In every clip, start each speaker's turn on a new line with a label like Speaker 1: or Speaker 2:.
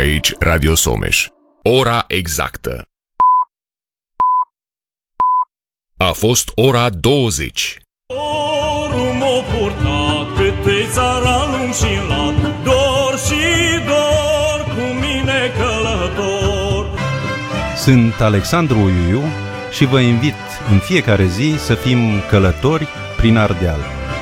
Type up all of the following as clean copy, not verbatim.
Speaker 1: Aici Radio Someș. Ora exactă. A fost ora 20.
Speaker 2: Dorul m-o purtat pe țaranul și lat, dor și dor cu mine călător.
Speaker 3: Sunt Alexandru Uiuiu și vă invit în fiecare zi să fim călători prin Ardeal.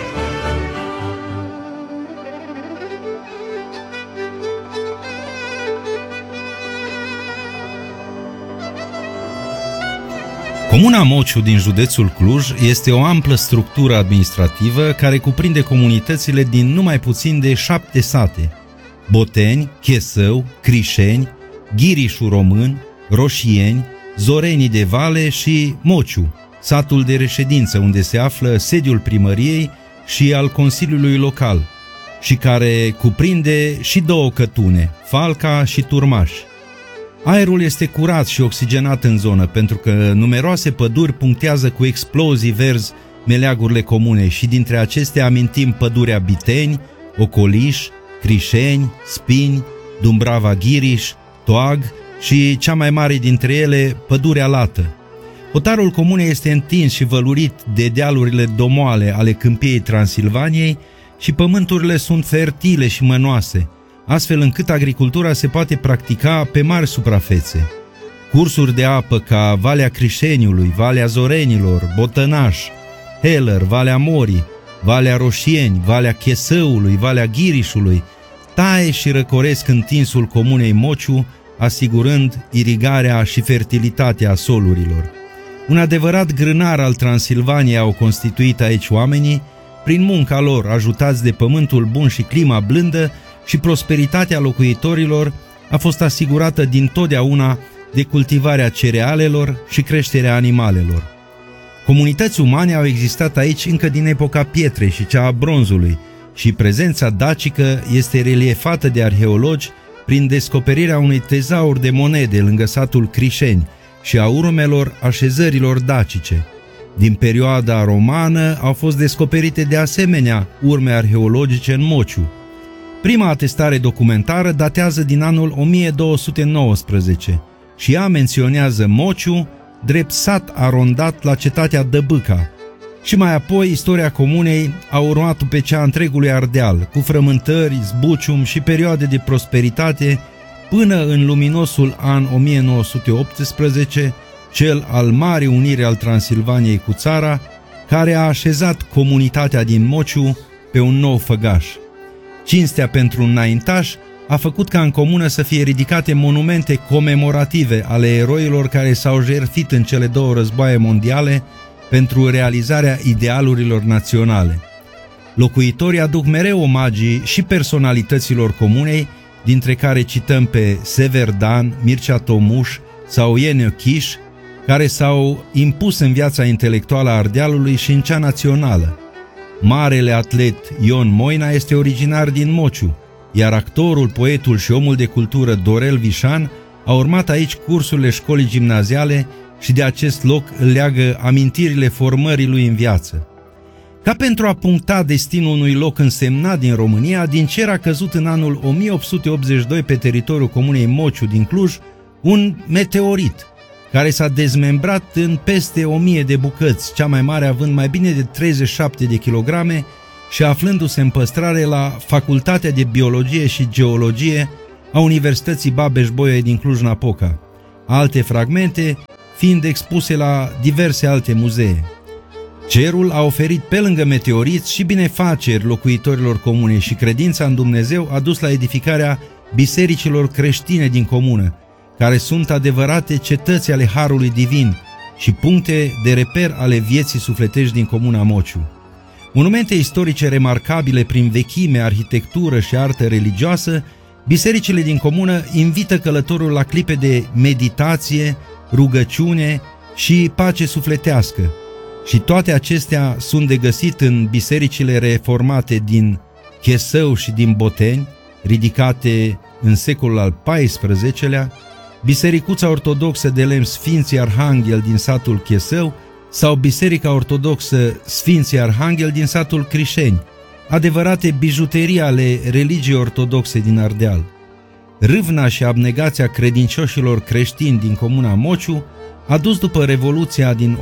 Speaker 3: Comuna Mociu din județul Cluj este o amplă structură administrativă care cuprinde comunitățile din numai puțin de 7 sate: Boteni, Chesău, Crișeni, Ghirișul Român, Roșieni, Zorenii de Vale și Mociu, satul de reședință unde se află sediul primăriei și al Consiliului Local și care cuprinde și 2 cătune, Falca și Turmaș. Aerul este curat și oxigenat în zonă pentru că numeroase păduri punctează cu explozii verzi meleagurile comune și dintre acestea amintim pădurea Biteni, Ocoliș, Crișeni, Spini, Dumbrava Ghiriș, Toag și cea mai mare dintre ele, pădurea Lată. Hotarul comunei este întins și vălurit de dealurile domoale ale câmpiei Transilvaniei și pământurile sunt fertile și mănoase, astfel încât agricultura se poate practica pe mari suprafețe. Cursuri de apă ca Valea Crișeniului, Valea Zorenilor, Botănaș, Heller, Valea Morii, Valea Roșieni, Valea Chesăului, Valea Ghirișului, taie și răcoresc întinsul comunei Mociu, asigurând irigarea și fertilitatea solurilor. Un adevărat grânar al Transilvaniei au constituit aici oamenii, prin munca lor, ajutați de pământul bun și clima blândă, și prosperitatea locuitorilor a fost asigurată dintotdeauna de cultivarea cerealelor și creșterea animalelor. Comunități umane au existat aici încă din epoca pietrei și cea a bronzului și prezența dacică este reliefată de arheologi prin descoperirea unui tezaur de monede lângă satul Crișeni și a urmelor așezărilor dacice. Din perioada romană au fost descoperite de asemenea urme arheologice în Mociu. Prima atestare documentară datează din anul 1219 și ea menționează Mociu drept sat arondat la cetatea Dăbâca. Și mai apoi istoria comunei a urmat pe cea întregului Ardeal, cu frământări, zbucium și perioade de prosperitate până în luminosul an 1918, cel al Marii Uniri al Transilvaniei cu țara, care a așezat comunitatea din Mociu pe un nou făgaș. Cinstea pentru înaintaș a făcut ca în comună să fie ridicate monumente comemorative ale eroilor care s-au jertfit în cele 2 războaie mondiale pentru realizarea idealurilor naționale. Locuitorii aduc mereu omagii și personalităților comunei, dintre care cităm pe Sever Dan, Mircea Tomuș sau Ienio Chiș, care s-au impus în viața intelectuală a Ardealului și în cea națională. Marele atlet Ion Moina este originar din Mociu, iar actorul, poetul și omul de cultură Dorel Vișan a urmat aici cursurile școlii gimnaziale și de acest loc îl leagă amintirile formării lui în viață. Ca pentru a puncta destinul unui loc însemnat din România, din cer a căzut în anul 1882 pe teritoriul comunei Mociu din Cluj un meteorit, care s-a dezmembrat în peste 1000 de bucăți, cea mai mare având mai bine de 37 de kilograme și aflându-se în păstrare la Facultatea de Biologie și Geologie a Universității Babeș-Bolyai din Cluj-Napoca, alte fragmente fiind expuse la diverse alte muzee. Cerul a oferit pe lângă meteoriți și binefaceri locuitorilor comune și credința în Dumnezeu a dus la edificarea bisericilor creștine din comună, care sunt adevărate cetăți ale Harului Divin și puncte de reper ale vieții sufletești din comuna Mociu. Monumente istorice remarcabile prin vechime, arhitectură și artă religioasă, bisericile din comună invită călătorul la clipe de meditație, rugăciune și pace sufletească. Și toate acestea sunt de găsit în bisericile reformate din Chesău și din Boteni, ridicate în secolul al XIV-lea, Bisericuța Ortodoxă de lemn Sfinții Arhanghel din satul Chesău sau Biserica Ortodoxă Sfinții Arhanghel din satul Crișeni, adevărate bijuterii ale religiei ortodoxe din Ardeal. râvna și abnegația credincioșilor creștini din comuna Mociu a dus după Revoluția din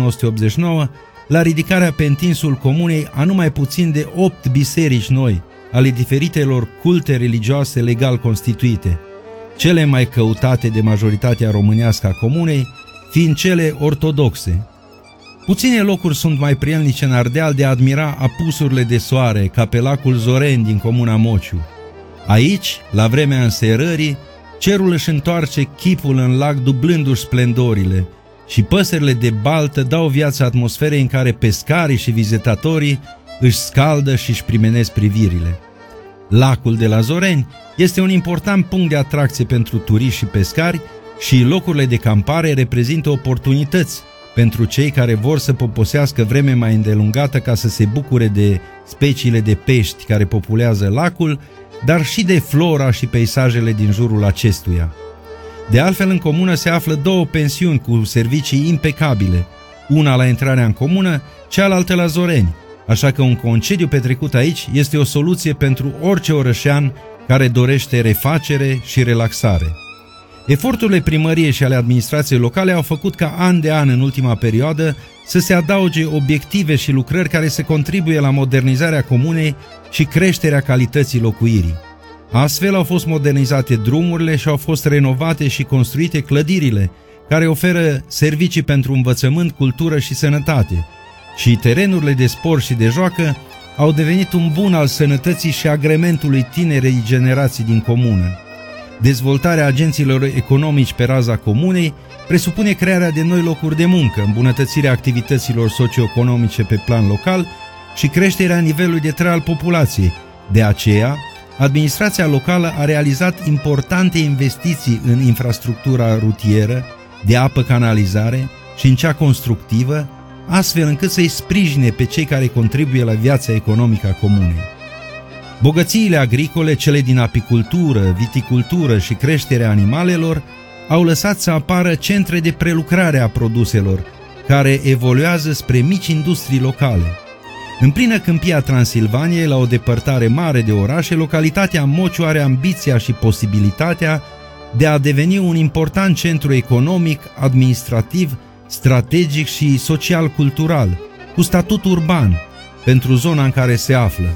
Speaker 3: 1989 la ridicarea pe întinsul comunei a numai puțin de 8 biserici noi, ale diferitelor culte religioase legal constituite, cele mai căutate de majoritatea românească a comunei fiind cele ortodoxe. Puține locuri sunt mai prielnice în Ardeal de a admira apusurile de soare, ca pe lacul Zoreni din comuna Mociu. Aici, la vremea înserării, cerul își întoarce chipul în lac dublându-și splendorile și păsările de baltă dau viață atmosferei în care pescarii și vizitatorii își scaldă și își primenesc privirile. Lacul de la Zoreni este un important punct de atracție pentru turiști și pescari și locurile de campare reprezintă oportunități pentru cei care vor să poposească vreme mai îndelungată ca să se bucure de speciile de pești care populează lacul, dar și de flora și peisajele din jurul acestuia. De altfel, în comună se află 2 pensiuni cu servicii impecabile, una la intrarea în comună, cealaltă la Zoreni, așa că un concediu petrecut aici este o soluție pentru orice orășean care dorește refacere și relaxare. Eforturile primăriei și ale administrației locale au făcut ca an de an în ultima perioadă să se adauge obiective și lucrări care să contribuie la modernizarea comunei și creșterea calității locuirii. Astfel au fost modernizate drumurile și au fost renovate și construite clădirile care oferă servicii pentru învățământ, cultură și sănătate, și terenurile de sport și de joacă au devenit un bun al sănătății și agrementului tinerei generații din comună. Dezvoltarea agenților economici pe raza comunei presupune crearea de noi locuri de muncă, îmbunătățirea activităților socioeconomice pe plan local și creșterea nivelului de trai al populației. De aceea, administrația locală a realizat importante investiții în infrastructura rutieră, de apă-canalizare și în cea constructivă, astfel încât să-i sprijine pe cei care contribuie la viața economică a comunei. Bogățiile agricole, cele din apicultură, viticultură și creșterea animalelor, au lăsat să apară centre de prelucrare a produselor, care evoluează spre mici industrii locale. În plină câmpia Transilvaniei, la o depărtare mare de orașe, localitatea Mociu are ambiția și posibilitatea de a deveni un important centru economic, administrativ, strategic și social-cultural, cu statut urban, pentru zona în care se află.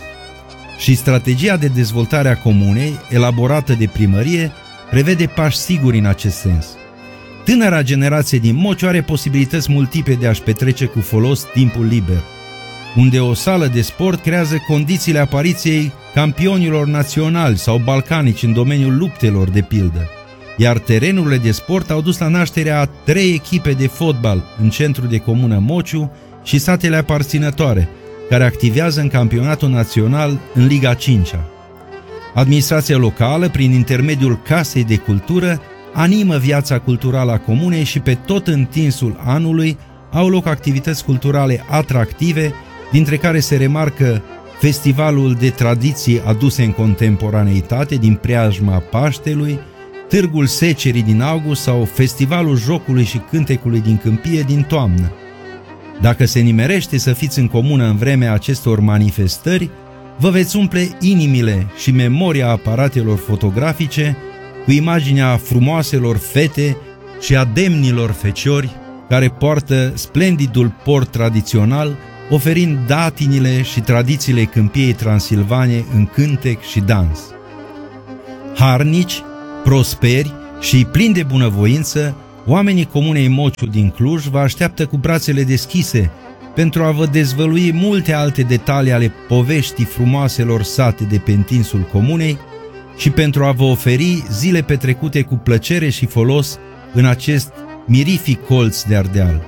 Speaker 3: Și strategia de dezvoltare a comunei, elaborată de primărie, prevede pași siguri în acest sens. Tânăra generație din Mociu are posibilități multiple de a-și petrece cu folos timpul liber, unde o sală de sport creează condițiile apariției campionilor naționali sau balcanici în domeniul luptelor, de pildă, iar terenurile de sport au dus la nașterea a 3 echipe de fotbal în centrul de comună Mociu și satele aparținătoare, care activează în campionatul național în Liga 5-a. Administrația locală, prin intermediul Casei de Cultură, animă viața culturală a comunei și pe tot întinsul anului au loc activități culturale atractive, dintre care se remarcă Festivalul de Tradiții aduse în contemporaneitate din preajma Paștelui, Târgul Secerii din august sau Festivalul Jocului și Cântecului din Câmpie din toamnă. Dacă se nimerește să fiți în comună în vremea acestor manifestări, vă veți umple inimile și memoria aparatelor fotografice cu imaginea frumoaselor fete și a demnilor feciori care poartă splendidul port tradițional, oferind datinile și tradițiile câmpiei Transilvaniei în cântec și dans. Harnici, prosperi și plini de bunăvoință, oamenii comunei Mociu din Cluj vă așteaptă cu brațele deschise pentru a vă dezvălui multe alte detalii ale poveștii frumoaselor sate de pe întinsul comunei și pentru a vă oferi zile petrecute cu plăcere și folos în acest mirific colț de Ardeal.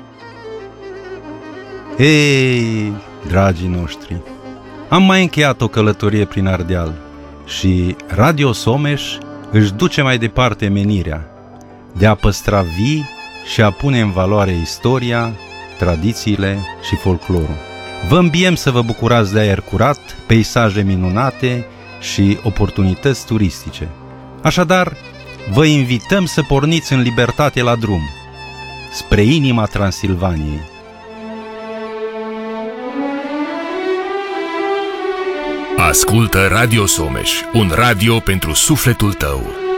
Speaker 4: Ei, dragii noștri, am mai încheiat o călătorie prin Ardeal și Radio Someș își duce mai departe menirea de a păstra vii și a pune în valoare istoria, tradițiile și folclorul. Vă îmbiem să vă bucurați de aer curat, peisaje minunate și oportunități turistice. Așadar, vă invităm să porniți în libertate la drum, spre inima Transilvaniei.
Speaker 1: Ascultă Radio Someș, un radio pentru sufletul tău.